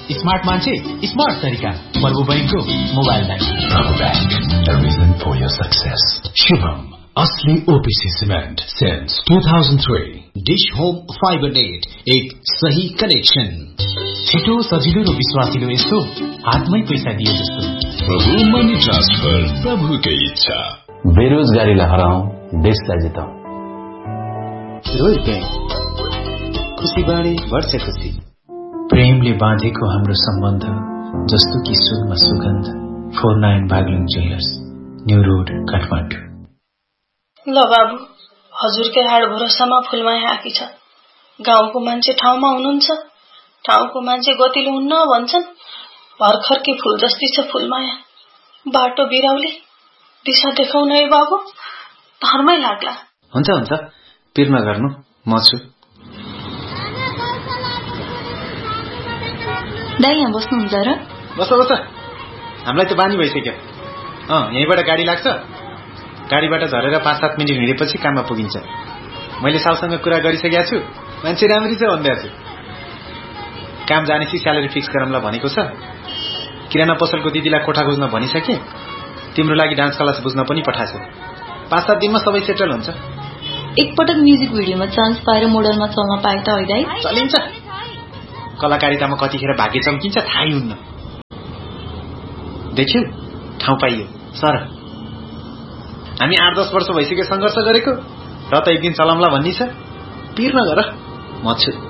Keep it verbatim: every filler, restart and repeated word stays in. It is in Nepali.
स्मार्ट मान्छे स्मार्ट तरिका प्रभु बैंकको मोबाइल बैंक। प्रभु bank, a reason for your success. Shubham, असली OPC cement since two thousand three. Dish home fibre net, एक सही कनेक्शन। छिटो, सजिलो र विश्वासिलो यस्तो हातमै पैसा दिए जस्तो। प्रभु मनी ट्रान्सफर, प्रभुकै इच्छा। बेरोजगारीलाई हराउँ, देशलाई जिताउँ। रोयल बैंक, खुशी बाँडे वर्ष खुशी। प्रेमले बाँधेको हाम्रो सम्बन्ध जस्तो कि सुनमा सुगन्ध। Four nine Baglung jewellers, new road, Kathmandu. ल बाबु, हजुरकै हाड भरोसामा फुलमाया आकी छ। गाउँको मान्छे ठाउँमा हुनुहुन्छ, ठाउँको मान्छे गतिलो हुन्न भन्छन्। भर्खरकै फूल जस्ती छ फुलमाया। बाटो बिराउली, दिशा देखाउन है बाबु, धर्मै लाग्ला। हुन्छ हुन्छ, पिर नगर्नु, म छु। दाइ यहाँ बस्नुहुन्छ र? बस बस, हामीलाई त बानी भइसक्यो। अँ, यहीँबाट गाडी लाग्छ, गाडीबाट झरेर पाँच सात मिनट हिँडेपछि काममा पुगिन्छ। मैले साउसँग कुरा गरिसकेका छु, मान्छे राम्री छ भन्दै छु। काम जानेपछि स्यालेरी फिक्स गरौँला भनेको छ। किराना पसलको दिदीलाई कोठा खोज्न भनिसके, तिम्रो लागि डान्स क्लास बुझ्न पनि पठाएछ। पाँच सात दिनमा सबै सेटल हुन्छ। एकपटक म्युजिक भिडियोमा चान्स पाएर मोडलमा चल्न पाए त है दाइ? चलिन्छ। कलाकारितामा कतिखेर भाग्य चम्किन्छ थाहै हुन्न। देख्यौ, ठाउँ पाइयो सर। हामी आठ दस वर्ष भइसक्यो सङ्घर्ष गरेको, र त एक दिन चलाउँला भन्ने छ। पिर नगर, म छु।